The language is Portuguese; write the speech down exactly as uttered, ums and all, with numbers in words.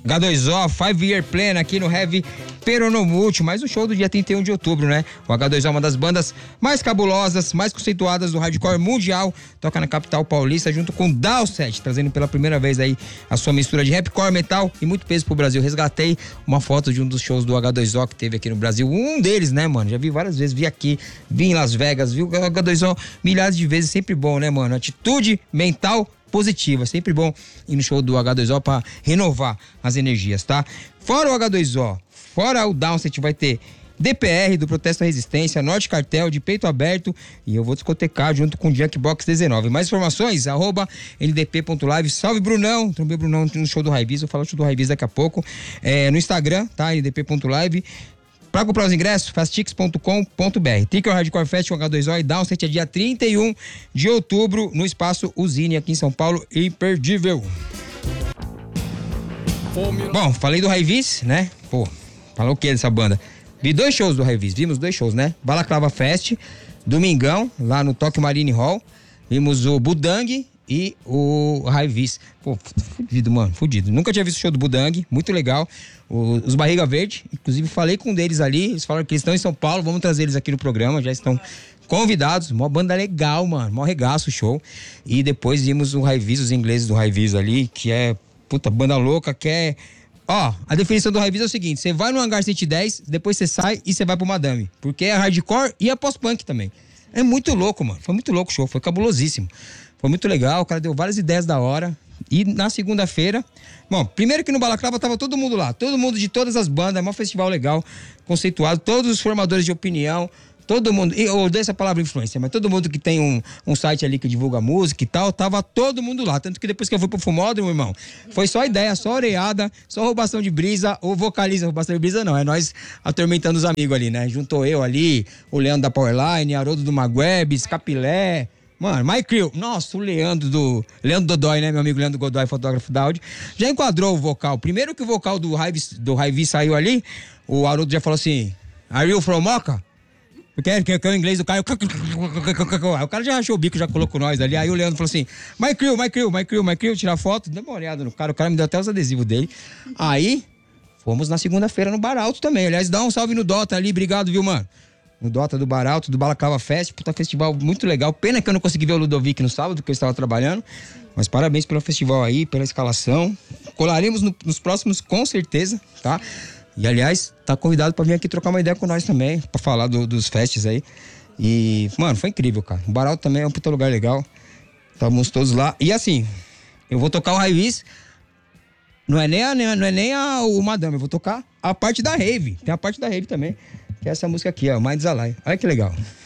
H dois O, Five Year Plan aqui no Heavy Peronomulti, mais um show do dia trinta e um de outubro, né? O H dois O é uma das bandas mais cabulosas, mais conceituadas do hardcore mundial, toca na capital paulista junto com Dowsett, trazendo pela primeira vez aí a sua mistura de rapcore, metal e muito peso pro Brasil. Resgatei uma foto de um dos shows do H dois O que teve aqui no Brasil, um deles, né, mano? Já vi várias vezes, vi aqui, vi em Las Vegas, vi o H dois O milhares de vezes, sempre bom, né, mano? Atitude mental positiva, sempre bom ir no show do H dois O pra renovar as energias, tá? Fora o H dois O, fora o Dowsett, vai ter D P R, do Protesto à Resistência, Norte Cartel, de Peito Aberto, e eu vou discotecar junto com o Junkbox dezenove. Mais informações, arroba N D P ponto live. Salve, Brunão! Trombei o Brunão no show do Raivis, vou falar do show do Raivis daqui a pouco. É, no Instagram, tá? N D P ponto live. Para comprar os ingressos, fastix ponto com ponto b r. Ticker Hardcore Fest com H dois O e Dowsett é dia trinta e um de outubro no Espaço Usine aqui em São Paulo, imperdível. Bom, falei do Raivis, né? Pô, falou o que dessa banda? Vi dois shows do Raivis, vimos dois shows, né? Balaclava Fest, domingão, lá no Tokyo Marine Hall. Vimos o Budang e o Raivis. Pô, fudido, mano, fudido. Nunca tinha visto o show do Budang, muito legal. O, os Barriga Verde, inclusive falei com um deles ali, eles falaram que eles estão em São Paulo, vamos trazer eles aqui no programa, já estão convidados. Mó banda legal, mano, mó regaço o show. E depois vimos o Raivis, os ingleses do Raivis ali, que é, puta, banda louca, que é... Ó, a definição do Raivis é o seguinte, você vai no Hangar cento e dez, depois você sai e você vai pro Madame, porque é hardcore e é pós-punk também. É muito louco, mano, foi muito louco o show, foi cabulosíssimo. Foi muito legal, o cara deu várias ideias da hora. E na segunda-feira, bom, primeiro que no Balaclava tava todo mundo lá, todo mundo de todas as bandas, é um festival legal, conceituado, todos os formadores de opinião, todo mundo, eu odeio essa palavra influência, mas todo mundo que tem um, um site ali que divulga música e tal, tava todo mundo lá, tanto que depois que eu fui pro Fumódromo, irmão, foi só ideia, só oreada, só roubação de brisa, ou vocaliza, roubação de brisa não, é nós atormentando os amigos ali, né, juntou eu ali, o Leandro da Powerline, Haroldo do Magwebs, Capilé, mano, Mike Crew, nossa, o Leandro do... Leandro Dodói, né? Meu amigo Leandro Godoy, fotógrafo da áudio. Já enquadrou o vocal. Primeiro que o vocal do Raivis, do Raivis saiu ali, o Haroldo já falou assim, are you from Mocha? Porque que, que é o inglês do cara... O cara já achou o bico, já colocou nós ali. Aí o Leandro falou assim, Mike Crew, Mike Crew, Mike Crew, Mike Crew, tirar foto. Deu uma olhada no cara, o cara me deu até os adesivos dele. Aí, fomos na segunda-feira no Bar Alto também. Aliás, dá um salve no Dota ali, obrigado, viu, mano? No Dota do Bar Alto, do Balaclava Fest, puta festival muito legal. Pena que eu não consegui ver o Ludovic no sábado, porque eu estava trabalhando. Mas parabéns pelo festival aí, pela escalação. Colaremos no, nos próximos, com certeza, tá? E, aliás, tá convidado pra vir aqui trocar uma ideia com nós também, pra falar do, dos festes aí. E, mano, foi incrível, cara. O Bar Alto também é um puta lugar legal. Estávamos todos lá. E, assim, eu vou tocar o Raivis. Não é nem, a, não é nem a, o Madame, eu vou tocar a parte da rave. Tem a parte da rave também. Que é essa música aqui, ó, Minds Alive. Olha que legal.